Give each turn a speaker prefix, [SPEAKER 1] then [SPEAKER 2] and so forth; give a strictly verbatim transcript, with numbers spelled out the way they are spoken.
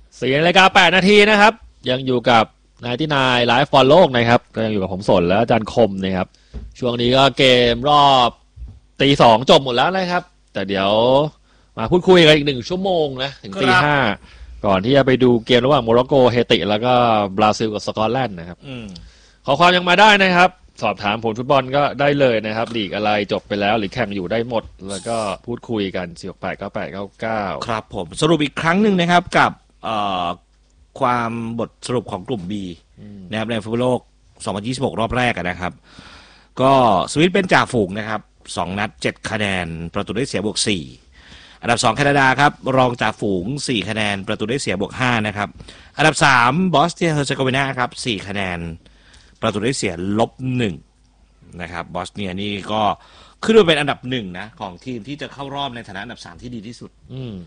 [SPEAKER 1] สี่นาฬิกาแปดนาทีนะครับยังอยู่กับนายที่นายไลฟ์ฟอลโลกนะครับก็ยังอยู่กับผมสนและอาจารย์คมนะครับช่วงนี้ก็เกมรอบตีสองจบหมดแล้วนะครับแต่เดี๋ยวมาพูดคุยกันอีกหนึ่งชั่วโมงนะถึงตีห้าก่อนที่จะไปดูเกมระหว่างโมร็อกโกเฮติแล้วก็บราซิลกับสกอตแลนด์นะครับขอความยังมาได้นะครับสอบถามผลฟุตบอลก็ได้เลยนะครับลีกอะไรจบไปแล้วหรือแข่งอยู่ได้หมดแล้วก็พูดคุยกันสี่ หก แปด เก้า แปด เก้า เก้า
[SPEAKER 2] ครับผมสรุปอีกครั้งหนึ่งนะครับกับความบทสรุปของกลุ่ม B นะครับในฟุตบอลโลกสองพันยี่สิบหกรอบแรกนะครับก็สวิตเป็นจ่าฝูงนะครับสองนัดเจ็ดคะแนนประตูได้เสียบวกสี่อันดับสองแคนาดาครับรองจ่าฝูงสี่คะแนนประตูได้เสียบวกห้านะครับอันดับสามบอสเนียเฮอร์เซโกวีนาครับสี่คะแนนประตูได้เสียลบหนึ่งนะครับบอสเนียนี่ก็ขึ้นมาเป็นอันดับหนึ่งนะของทีมที่จะเข้ารอบในฐานะอันดับสามที่ดีที่สุด